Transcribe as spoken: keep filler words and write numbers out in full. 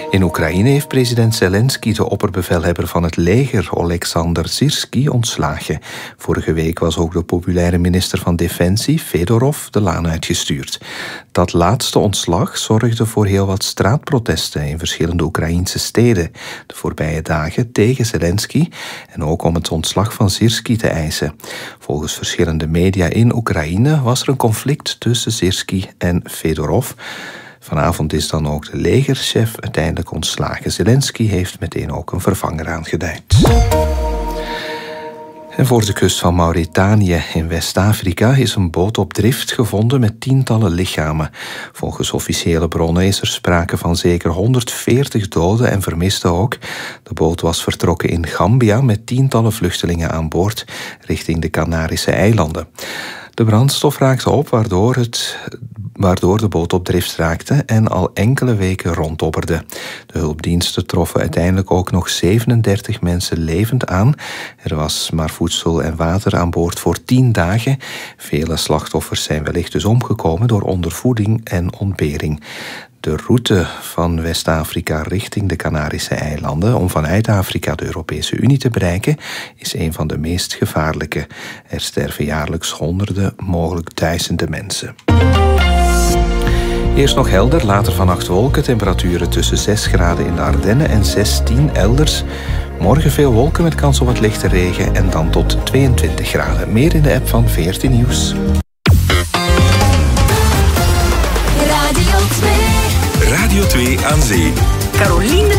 In Oekraïne heeft president Zelensky de opperbevelhebber van het leger, Oleksandr Syrskyi, ontslagen. Vorige week was ook de populaire minister van Defensie, Fedorov, de laan uitgestuurd. Dat laatste ontslag zorgde voor heel wat straatprotesten in verschillende Oekraïnse steden de voorbije dagen tegen Zelensky en ook om het ontslag van Syrskyi te eisen. Volgens verschillende media in Oekraïne was er een conflict tussen Syrskyi en Fedorov. Vanavond is dan ook de legerchef uiteindelijk ontslagen. Zelensky heeft meteen ook een vervanger aangeduid. En voor de kust van Mauritanië in West-Afrika is een boot op drift gevonden met tientallen lichamen. Volgens officiële bronnen is er sprake van zeker honderdveertig doden en vermisten ook. De boot was vertrokken in Gambia met tientallen vluchtelingen aan boord richting de Canarische eilanden. De brandstof raakte op, waardoor, het, waardoor de boot op drift raakte en al enkele weken rondobberde. De hulpdiensten troffen uiteindelijk ook nog zevenendertig mensen levend aan. Er was maar voedsel en water aan boord voor tien dagen. Vele slachtoffers zijn wellicht dus omgekomen door ondervoeding en ontbering. De route van West-Afrika richting de Canarische eilanden om vanuit Afrika de Europese Unie te bereiken is een van de meest gevaarlijke. Er sterven jaarlijks honderden, mogelijk duizenden mensen. Eerst nog helder, later vannacht wolken, temperaturen tussen zes graden in de Ardennen en zestien elders. Morgen veel wolken met kans op wat lichte regen en dan tot tweeëntwintig graden. Meer in de app van veertien Nieuws. Radio twee aan zee. Caroline